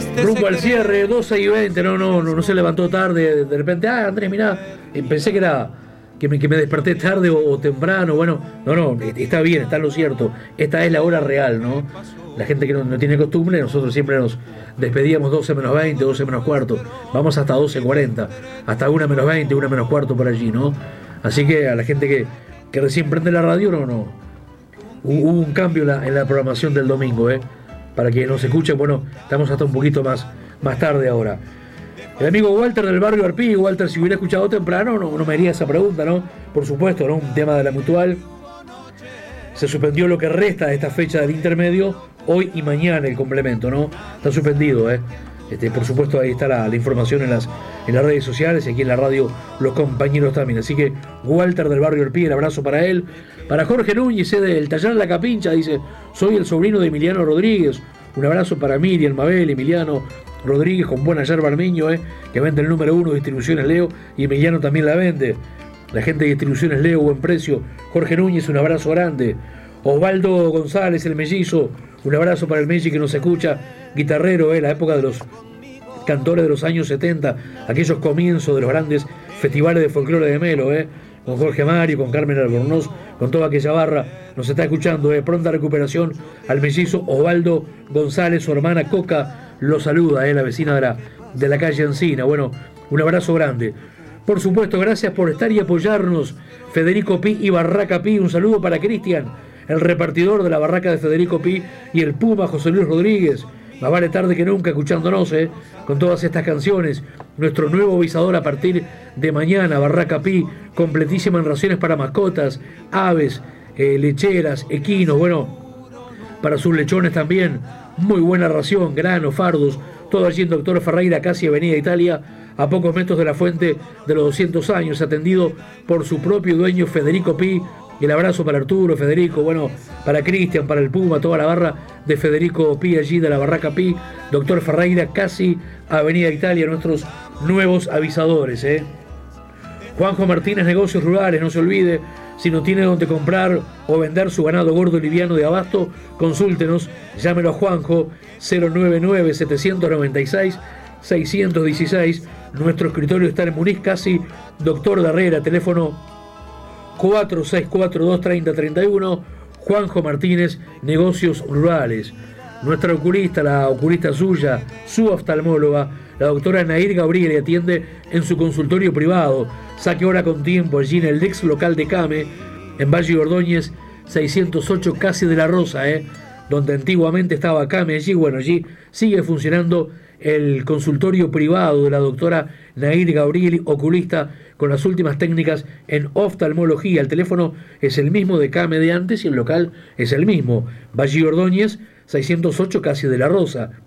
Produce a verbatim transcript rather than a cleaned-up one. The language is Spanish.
Rumbo al cierre, doce y veinte, no, no, no, no se levantó tarde, de repente, ah, Andrés, mirá, pensé que era que me, que me desperté tarde o, o temprano, bueno, no, no, está bien, está lo cierto, esta es la hora real, ¿no? La gente que no, no tiene costumbre, nosotros siempre nos despedíamos doce menos veinte, doce menos cuarto, vamos hasta doce cuarenta, hasta una menos veinte, una menos cuarto por allí, ¿no? Así que a la gente que, que recién prende la radio, no, no, hubo un cambio en la, en la programación del domingo, ¿eh? Para que nos escuchen, bueno, estamos hasta un poquito más, más tarde ahora. El amigo Walter del barrio Arpí, Walter, si hubiera escuchado temprano, no, no me haría esa pregunta, ¿no? Por supuesto, ¿no? Un tema de la Mutual. Se suspendió lo que resta de esta fecha del intermedio, hoy y mañana el complemento, ¿no? Está suspendido, ¿eh? Este, por supuesto, ahí está la, la información en las, en las redes sociales y aquí en la radio los compañeros también. Así que Walter del barrio Arpí, el abrazo para él. Para Jorge Núñez, del Taller La Capincha, dice, soy el sobrino de Emiliano Rodríguez. Un abrazo para Miriam, Mabel, Emiliano Rodríguez con buena yerba armeño, eh, que vende el número uno de Distribuciones Leo, y Emiliano también la vende. La gente de Distribuciones Leo, buen precio. Jorge Núñez, un abrazo grande. Osvaldo González, el mellizo, un abrazo para el Melli que nos escucha. Guitarrero, eh, la época de los cantores de los años setenta, aquellos comienzos de los grandes festivales de folclore de Melo, eh, con Jorge Mario, con Carmen Albornoz, con toda aquella barra, nos está escuchando, eh, pronta recuperación al mellizo. Osvaldo González, su hermana Coca, lo saluda, eh, la vecina de la, de la calle Encina. Bueno, un abrazo grande. Por supuesto, gracias por estar y apoyarnos. Federico Pi y Barraca Pi, un saludo para Cristian, el repartidor de la barraca de Federico Pi, y el Puma José Luis Rodríguez. Más vale tarde que nunca escuchándonos, eh, con todas estas canciones. Nuestro nuevo visador a partir de mañana, Barraca Pi, completísima en raciones para mascotas, aves, eh, lecheras, equinos, bueno, para sus lechones también. Muy buena ración, grano, fardos, todo allí en Doctor Ferreira, casi Avenida Italia, a pocos metros de la fuente de los doscientos años, atendido por su propio dueño Federico Pi. El abrazo para Arturo, Federico, bueno, para Cristian, para el Puma, toda la barra de Federico Pi allí de la Barraca Pi, Doctor Ferreira, casi Avenida Italia, nuestros nuevos avisadores, ¿eh? Juanjo Martínez, Negocios Rurales, no se olvide, si no tiene donde comprar o vender su ganado gordo liviano de abasto, consúltenos, llámelo a Juanjo, cero nueve nueve, siete nueve seis, seis uno seis, nuestro escritorio está en Muniz, casi Doctor de Herrera, teléfono cuatro seis cuatro dos, tres cero tres uno, Juanjo Martínez, Negocios Rurales. Nuestra oculista, la oculista suya, su oftalmóloga, la doctora Nair Gabriel, atiende en su consultorio privado. Saque hora con tiempo allí en el Dex local de Came, en Valle Ordóñez seiscientos ocho, casi de la Rosa, ¿eh? Donde antiguamente estaba Came, allí, bueno, allí sigue funcionando el consultorio privado de la doctora Nair Gabriel, oculista, con las últimas técnicas en oftalmología. El teléfono es el mismo de Came de antes y el local es el mismo. Valle Ordóñez seiscientos ocho, casi de la Rosa.